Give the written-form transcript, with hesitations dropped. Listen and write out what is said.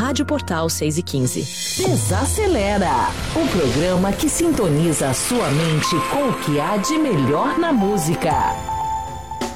Rádio Portal 6h15. Desacelera, o programa que sintoniza a sua mente com o que há de melhor na música.